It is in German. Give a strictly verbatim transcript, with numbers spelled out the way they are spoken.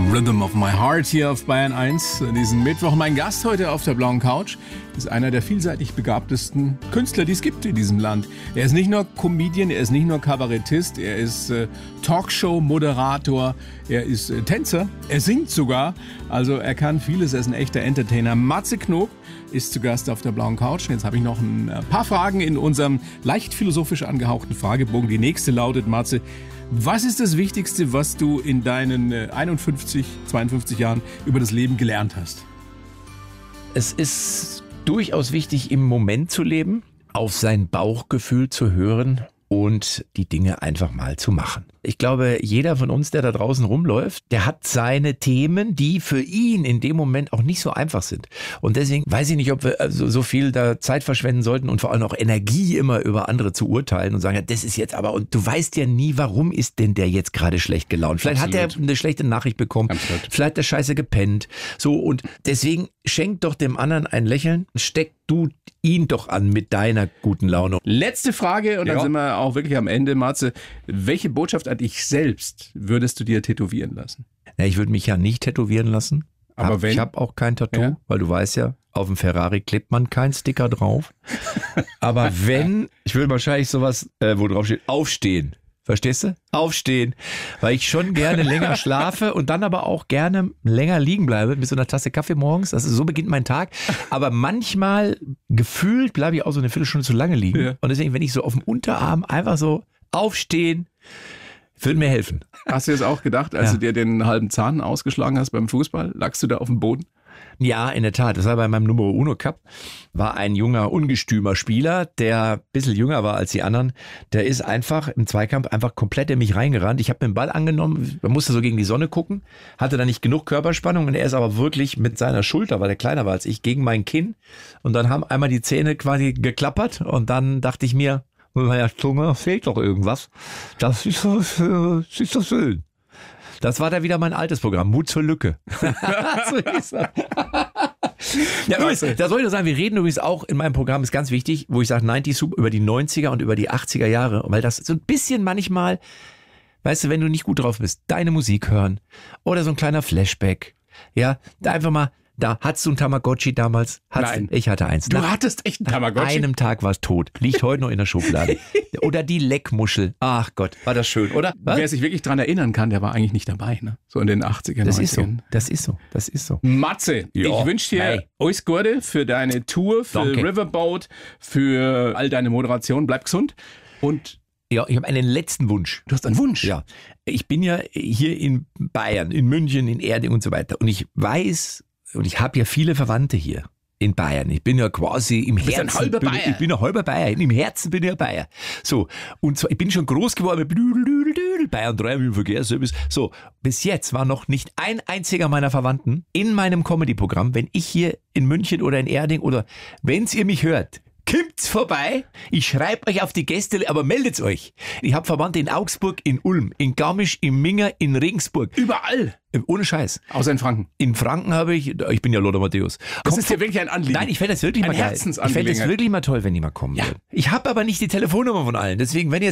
Rhythm of My Heart hier auf Bayern eins. Diesen Mittwoch mein Gast heute auf der blauen Couch ist einer der vielseitig begabtesten Künstler, die es gibt in diesem Land. Er ist nicht nur Comedian, er ist nicht nur Kabarettist, er ist äh, Talkshow-Moderator, er ist äh, Tänzer, er singt sogar. Also er kann vieles, er ist ein echter Entertainer. Matze Knob ist zu Gast auf der blauen Couch. Und jetzt habe ich noch ein paar Fragen in unserem leicht philosophisch angehauchten Fragebogen. Die nächste lautet, Matze, was ist das Wichtigste, was du in deinen einundfünfzig, zweiundfünfzig Jahren über das Leben gelernt hast? Es ist durchaus wichtig, im Moment zu leben, auf sein Bauchgefühl zu hören und die Dinge einfach mal zu machen. Ich glaube, jeder von uns, der da draußen rumläuft, der hat seine Themen, die für ihn in dem Moment auch nicht so einfach sind. Und deswegen weiß ich nicht, ob wir so, so viel da Zeit verschwenden sollten und vor allem auch Energie immer über andere zu urteilen und sagen, ja, das ist jetzt aber, und du weißt ja nie, warum ist denn der jetzt gerade schlecht gelaunt? Vielleicht Absolut. Hat er eine schlechte Nachricht bekommen, Absolut. Vielleicht hat er scheiße gepennt. So, und deswegen schenk doch dem anderen ein Lächeln, steck du ihn doch an mit deiner guten Laune. Letzte Frage und dann ja. sind wir auch wirklich am Ende, Matze. Welche Botschaft an dich selbst würdest du dir tätowieren lassen? Ja, ich würde mich ja nicht tätowieren lassen. Aber hab, wenn? Ich habe auch kein Tattoo, ja. weil du weißt ja, auf dem Ferrari klebt man keinen Sticker drauf. Aber wenn, ich würde wahrscheinlich sowas, äh, wo drauf steht, aufstehen. Verstehst du? Aufstehen, weil ich schon gerne länger schlafe und dann aber auch gerne länger liegen bleibe mit so einer Tasse Kaffee morgens. Also so beginnt mein Tag. Aber manchmal gefühlt bleibe ich auch so eine Viertelstunde zu lange liegen. Ja. Und deswegen, wenn ich so auf dem Unterarm einfach so aufstehen, würde mir helfen. Hast du das auch gedacht, als ja. du dir den halben Zahn ausgeschlagen hast beim Fußball? Lagst du da auf dem Boden? Ja, in der Tat. Das war bei meinem Numero Uno Cup. War ein junger, ungestümer Spieler, der ein bisschen jünger war als die anderen. Der ist einfach im Zweikampf einfach komplett in mich reingerannt. Ich habe den Ball angenommen, man musste so gegen die Sonne gucken, hatte da nicht genug Körperspannung und er ist aber wirklich mit seiner Schulter, weil er kleiner war als ich, gegen mein Kinn. Und dann haben einmal die Zähne quasi geklappert und dann dachte ich mir, mit meiner Zunge fehlt doch irgendwas. Das ist so, das ist so schön. Das war da wieder mein altes Programm, Mut zur Lücke. So hieß das. Ja, übrigens, da soll ich nur sagen, wir reden übrigens auch in meinem Programm, ist ganz wichtig, wo ich sage neunzig Soup über die neunziger und über die achtziger Jahre, weil das so ein bisschen manchmal, weißt du, wenn du nicht gut drauf bist, deine Musik hören oder so ein kleiner Flashback, ja, da einfach mal, da hattest du ein Tamagotchi damals? Hattest Nein. Du? Ich hatte eins. Du Nach hattest echt ein Tamagotchi? Nach einem Tag war es tot. Liegt heute noch in der Schublade. Oder die Leckmuschel. Ach Gott, war das schön, oder? Was? Wer sich wirklich dran erinnern kann, der war eigentlich nicht dabei, ne? So in den achtzigern, das neunzigern. Das ist so, das ist so. Matze, ja. ich wünsche dir hey. alles Gute für deine Tour, für Danke. Riverboat, für all deine Moderationen. Bleib gesund und ja, ich habe einen letzten Wunsch. Du hast einen Wunsch? Ja. Ich bin ja hier in Bayern, in München, in Erding und so weiter. Und ich weiß, und ich habe ja viele Verwandte hier in Bayern. Ich bin ja quasi im Herzen. Ein halber bin, Bayer. Ich bin ein halber Bayer. Im Herzen bin ich ein Bayer. So. Und so, ich bin schon groß geworden mit Bayern drei im Verkehrsservice. So. Bis jetzt war noch nicht ein einziger meiner Verwandten in meinem Comedy-Programm, wenn ich hier in München oder in Erding oder wenn's ihr mich hört, kommt's vorbei, ich schreibe euch auf die Gäste, aber meldet euch. Ich habe Verwandte in Augsburg, in Ulm, in Garmisch, in Minga, in Regensburg. Überall. Ohne Scheiß. Außer in Franken. In Franken habe ich, ich bin ja Lothar Matthäus. Das Kommt ist dir wirklich ein Anliegen. Nein, ich fände das wirklich ein mal geil. Ich fände das wirklich mal toll, wenn die mal kommen ja. würden. Ich habe aber nicht die Telefonnummer von allen. Deswegen, wenn ihr